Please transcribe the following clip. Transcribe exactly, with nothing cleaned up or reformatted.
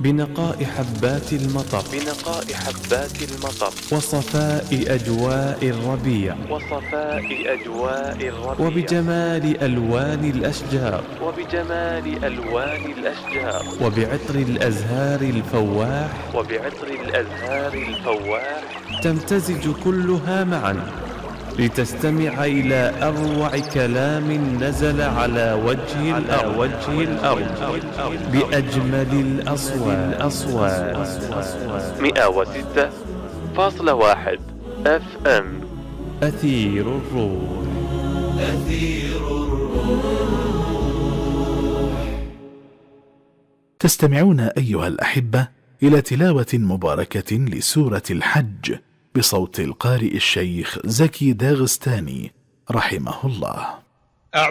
بنقاء حبات المطر بنقاء حبات المطر وصفاء أجواء الربيع وصفاء أجواء الربيع وبجمال ألوان الأشجار وبجمال ألوان الأشجار وبعطر الأزهار الفواح وبعطر الأزهار الفواح تمتزج كلها معا لتستمع إلى أروع كلام نزل على وجه الأرض, وجه الأرض بأجمل الأصوات. مئة وستة فاصلة واحد اف ام أثير الروح. أثير الروح. تستمعون أيها الأحبة إلى تلاوة مباركة لسورة الحج بصوت القارئ الشيخ زكي داغستاني رحمه الله.